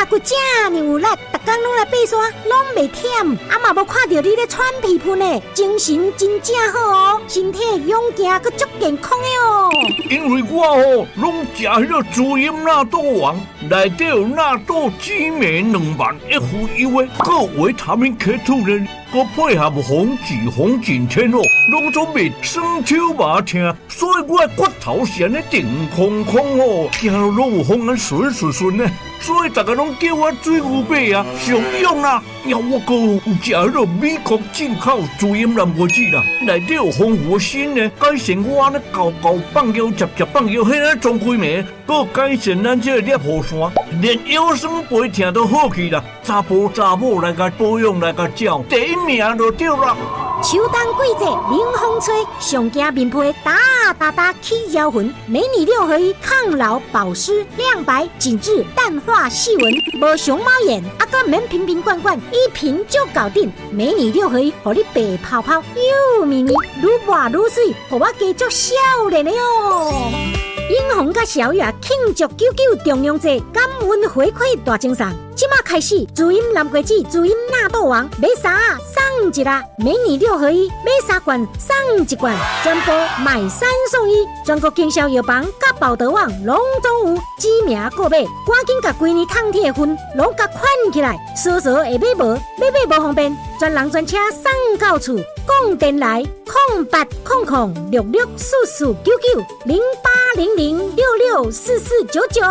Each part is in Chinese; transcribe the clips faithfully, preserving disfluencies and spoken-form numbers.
脚骨这么有力，逐工拢来爬山，拢袂忝，啊嘛无看到你咧喘屁喷的，精神真正好哦，身体勇健佮足健康的哦。 因为我哦，拢食迄个主饮纳豆王，内底有纳豆激酶两万 F 优的，佮维他命 K 二呢，佮配合红芪、红景天哦，拢总袂生手麻痛，所以我骨头先咧定空空哦，行路拢有风安顺顺顺呢。所以大家拢叫我水牛伯啊，上用啦！要我个有食迄个美国进口主饮蓝果汁啦，内底有丰富的锌呢，改善我安尼高高放腰、直直放腰，迄个装几暝，佮改善咱这个裂喉栓，连腰酸背痛都好去啦。查甫查某来甲保养来甲照，第一名就对啦。 秋冬季节，冷风吹，上惊面皮打打打起妖魂。美女六合一，抗老保湿、亮白、紧致、淡化细纹，无熊猫眼，啊个免瓶瓶罐罐，一瓶就搞定。美女六合一，互你白泡泡又咪咪，愈抹愈水，互我加足少年的哟。英红甲小月庆祝九九中央节感恩回馈大精神，即马开始主饮蓝桂子、主饮纳豆王，买三送一啦！美女六合一，买三罐送一罐，全部买三送一。全国经销药房甲宝德网拢总有，指名购买，赶紧甲规年烫铁的分拢甲款起来，稍稍会买无，买买无方便，专人专车送到厝。讲电来空八空空六六四四九九零八零零六六四四九九。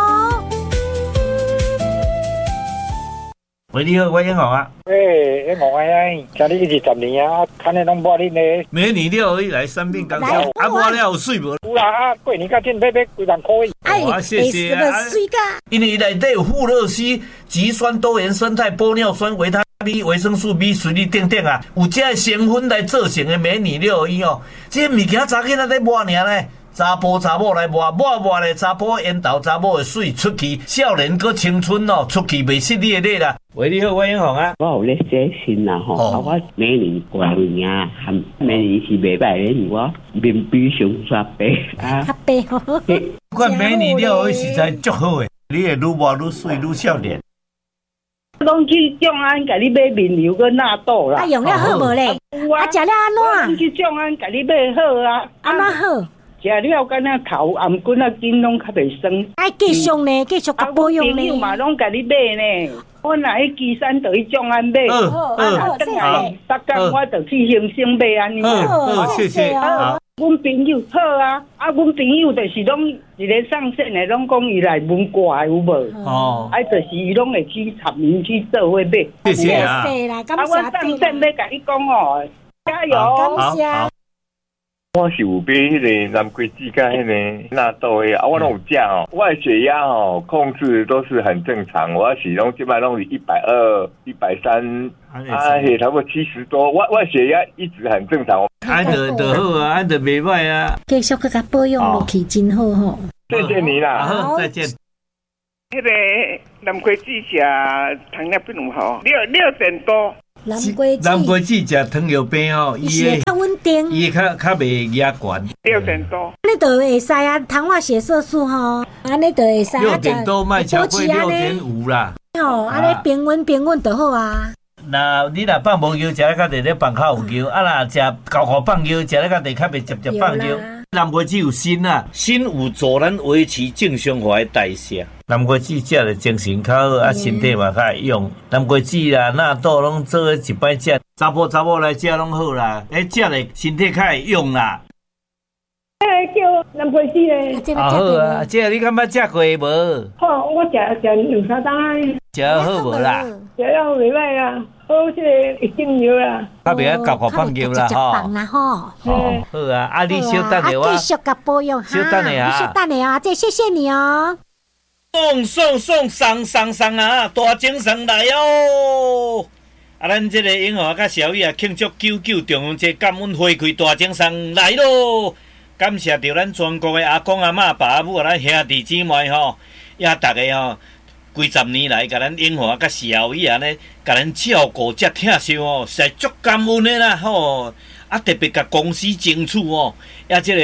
喂，你好，我英豪啊。 诶，英豪啊，今你一二十年啊，看你拢无恁咧。 美女六合一来三遍刚销，啊，我了有水无？ 有啦，啊，过年甲进买买几万块。 哎，谢谢啊。因为内底有富勒烯、极酸多元生态玻尿酸、维他命、维生素 B、水力等等啊，有这个成分来做成的美女六合一哦。这物件查囡仔在抹尔呢。查甫查某来抹，抹抹咧查甫烟头，查某的水出去，少年搁青春哦，出去袂失你的力啦。喂，你好，我英雄啊。 我有咧写信啦吼，啊，我美女冠名啊，含美女是袂歹咧，我面皮上刷白啊， 较白吼。 款美女了，实在足好诶，你会愈抹愈水，愈少年。 拢去众安，甲你买面油跟纳豆啦。 啊，用了好无咧？啊，食了安怎？ 去众安，甲你买好啊。 安怎好？ 食了敢若头颔骨啊，筋拢较袂酸。 爱继续呢，继续甲保养呢。 朋友嘛拢甲你买呢，我若去基山就去众安买。 嗯嗯， 啊，等来逐工我就去兴兴买安尼。 嗯，谢谢。好， 阮朋友好啊，啊，阮朋友就是拢一个上线的，拢讲伊来问挂有无？哦，啊，就是伊拢会去插面去做伙买。 谢谢啊。 啊， 我上线要甲你讲哦，加油！ 感谢。 我是有买迄个蓝桂枝跟迄个纳豆的啊，我拢有食哦。我的血压哦控制都是很正常，我是拢即摆拢是一百二、一百三，啊，嘿，差不多七十多。我我血压一直很正常。 安得得好啊，安得袂歹啊。 继续去甲保养落去，真好吼。 谢谢你啦， 好，再见。 迄个蓝桂枝食糖尿病有好，六六点多。 蓝桂枝， 蓝桂枝食糖尿病吼， 伊会较稳定， 伊较较袂压悬。 六点多， 安尼就会使啊，糖化血色素吼，安尼就会使。 六点多卖超过六点五啦。 吼，安尼平稳平稳就好啊。 那你若放无油，食咧较地咧放较有油，啊若食高高放油，食咧较地较袂直接放油。蓝桂枝有锌啊，锌有助咱维持正常化的代谢。蓝桂枝食了精神较好，啊身体嘛较会用。蓝桂枝啦、纳豆拢做一摆食，查甫查某来食拢好啦，迄食咧身体较会用啦。 诶，叫蓝桂枝咧。 啊好啊，这你感觉食过无？ 好，我食食两三当啊。 食好无啦？ 食了袂歹啊，好这个精油啦。 较袂晓高高放油啦吼。 吼。 好啊，啊你稍等下我。 继续甲保养哈。 稍等下啊。 稍等下啊，这谢谢你哦。 送送送送送送啊！大精神来哦！啊，咱这个英豪甲小雨啊，庆祝九九中央节感恩回馈大精神来咯！感谢着咱全国的阿公阿嬷、爸母啊，咱兄弟姊妹吼，也大家吼，几十年来，甲咱英豪甲小雨安尼，甲咱照顾遮疼惜哦，实在足感恩的啦吼！啊，特别甲公司争取哦，也这个。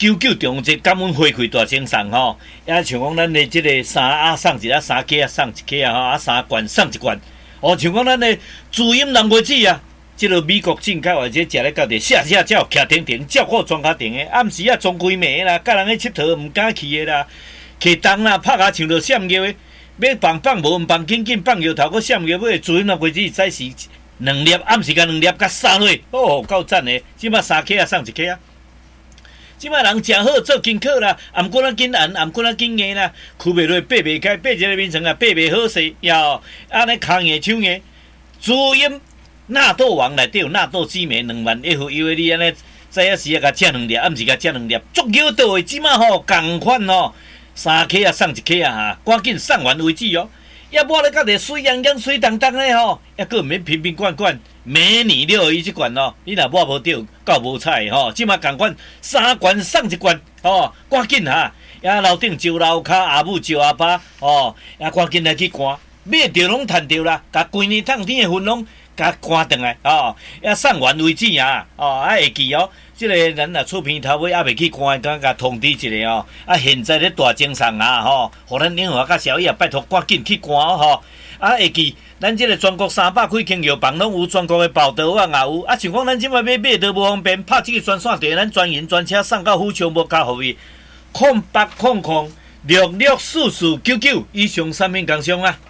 九九中这感恩回馈大精送吼，也像讲咱的这个三啊送一啊三鸡啊送一鸡啊吼，啊三罐送一罐，哦像讲咱的主饮蓝莓子啊，这个美国进口或者食咧到底下下照徛停停，照顾装卡停的，暗时啊装规暝啦，甲人去佚佗毋敢去的啦，去东啦拍下像着闪药的，要放放无毋放紧紧放药头，搁闪药尾主饮蓝莓子再是两粒，暗时甲两粒甲三落，哦够赞的，即摆三鸡啊送一鸡啊。即摆人食好做功课啦，啊毋过咱紧按，啊毋过咱紧硬啦，开袂落爬袂开，爬一个面层啊，爬袂好势，要安尼骹硬手硬。主饮纳豆王内底有纳豆激酶两万 F U A， 你安尼早啊时啊甲食两粒，暗时甲食两粒，足够到的。即摆吼共款吼，三克啊送一克啊哈，赶紧送完为止哦。要抹咧甲个水洋洋、水当当的吼，抑个毋免瓶瓶罐罐。美女六二一即罐哦，你若抹无着，够无彩吼。即马共款三罐送一罐哦，赶紧哈！呀楼顶招楼骹，阿母招阿爸哦，呀赶紧来去赶，买着拢趁着啦，甲规年烫天的份拢甲赶转来哦，呀送完为止啊！哦，啊会记哦，即、这个咱若厝边头尾还袂去赶，敢甲通知一下哦。啊，现在咧大精神啊吼，互咱领导甲小叶拜托赶紧去赶哦吼。啊会记。咱即个全国三百几间药房拢有，全国的报道网也有。啊，像讲咱即摆买买都无方便，拍即个专线电话，咱专营专车送到府上无加服务。空八空空六六四四九九，以上产品工商啊。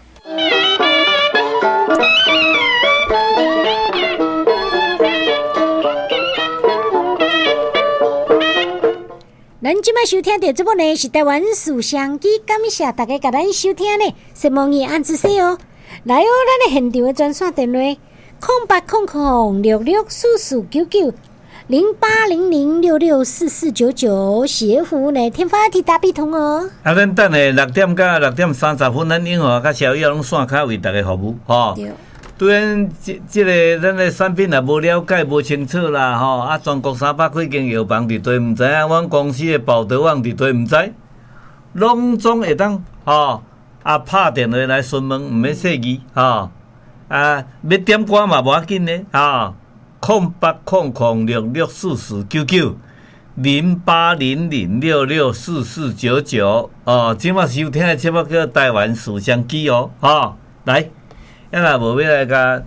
咱即摆收听到这部呢是台湾书香机，感谢大家甲咱收听呢，希望你按一说哦。来哦，咱的现场的专线电话：空八空空六六四四九九零八零零六六四四九九，企业服务呢，天发地大必通哦。 啊，咱等下六点到六点三十分，咱永华甲小叶拢线卡为大家服务，吼。对。对咱即即个咱的产品也无了解、无清楚啦，吼啊，全国三百几间药房伫对毋知影，阮公司的报道网伫对毋知，拢总会当吼。啊，拍电话来询问，毋免细字吼。啊，要点歌嘛无要紧呢，吼。空八空空六六四四九九零八零零六六四四九九哦。即马收听的节目叫台湾书香机哦，吼。来，咱若无要来甲，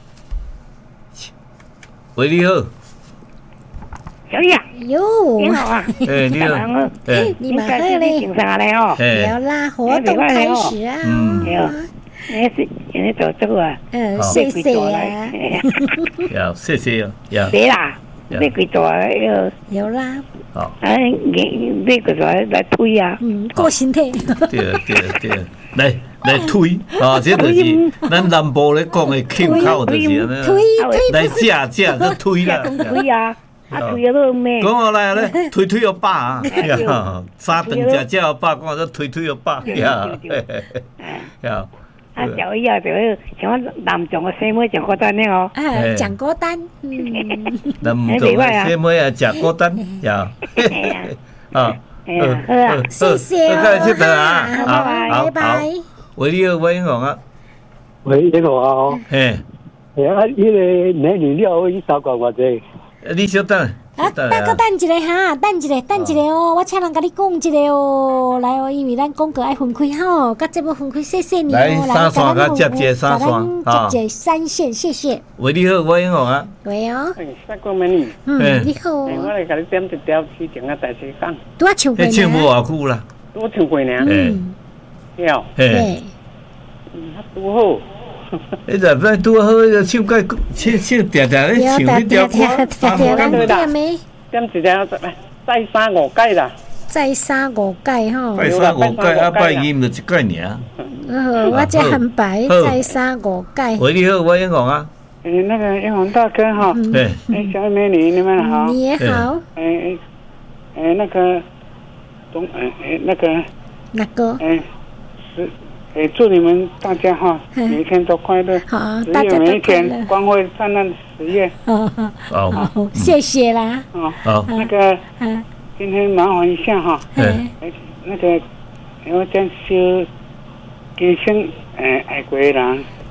喂，你好。 小叶， 哟， 你好啊！ 哎，你好， 哎，你蛮好嘞， 警察来哦， 有啦，活动开始啊， 嗯， 有，你是你做这个啊？ 嗯，谢谢啊， 有，谢谢哦，有， 对啦，你几多有？ 有啦， 好， 哎，你你几多来推啊？ 嗯，过身体， 对对对，来来推啊，这就是咱南部咧讲的口口，就是安尼， 推推， 来架架就推啦， 推啊。啊，推了都咩？ 讲我来咧，推推又饱啊！三顿食食又饱，讲说推推又饱呀！呀， 啊，小姨啊，就像我南庄个妹妹讲过单呢哦。 哎，讲过单，嗯， 南庄个妹妹啊，食过单呀。啊， 好啊， 谢谢哦， 谢谢啊， 好，拜拜。 喂，你好，喂，你好啊。 喂，你好啊。 嘿， 哎啊，迄个美女了，伊三罐偌济？ 你稍等， 啊，等个等一下哈，等一下，等一下哦，我请人甲你讲一下哦，来哦，因为咱广告爱分开吼，甲节目分开，谢谢你哦， 来三线甲接接三线， 啊，接接三线，谢谢。 喂，你好，我英雄啊。 喂哦。 哎，三个美女。 嗯，你好。 哎，我来甲你点一条起情啊，代志讲。 拄啊唱过呢。 唱无偌久啦。 拄唱过呢。 嗯。 了。 嘿。 嗯，啊，拄好。 你就不拄好，就唱个唱唱定定咧唱迄条歌， 三五点点咩？ 点一条再三五届啦。 再三五届吼。 拜三五届啊，拜二毋就一届尔。 好，我这很白，再三五届。 喂，你好，我英雄啊。 哎，那个英雄大哥哈。 哎。 哎，小美女，你们好。 你也好。 哎哎哎，那个东哎哎那个。 哪个？ 哎，是。哎，祝你们大家哈，每一天都快乐。 好，大家都每一天光辉灿烂的十月。 好，好，谢谢啦。 好，那个，今天麻烦一下哈。哎，那个，我讲修，今生哎爱过人，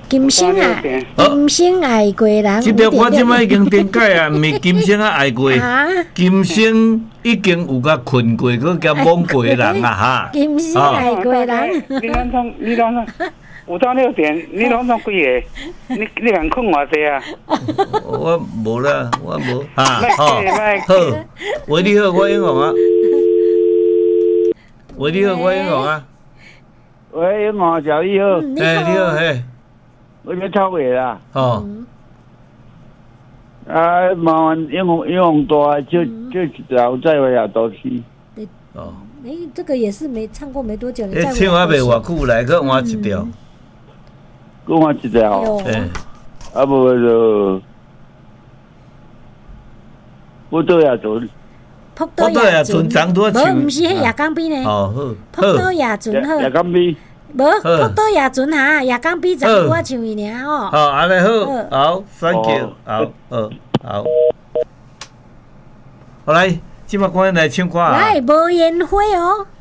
金星啊，金星爱过人。 这条我即摆已经点解啊，毋是金星啊爱过，金星已经有甲困过，佮甲懵过人啊哈。 金星爱过人。 你拢从你拢从五到六点，你拢从几个？你你敢困偌济啊？ 我无啦，我无哈。好，好，喂你好，我英雄啊。喂你好，我英雄啊。 喂，英雄小姨好。 哎，你好，嘿。 我要超话啦。 哦。 啊，麻烦英雄英雄大，就就一条再会也都是。 哦。哎，这个也是没唱过没多久，你再唱啊袂偌久来，佮换一条。 佮换一条。 哎。 啊无就。不对啊，就。 普渡夜船， 无毋是迄夜港边呢。 哦好。 普渡夜船好。 夜港边。 无，普渡夜船哈，夜港边站我唱伊尔哦。 好，安尼好，好 ，thank you，好，好，好。好来，即摆赶紧来唱歌啊！ 来，无烟火哦。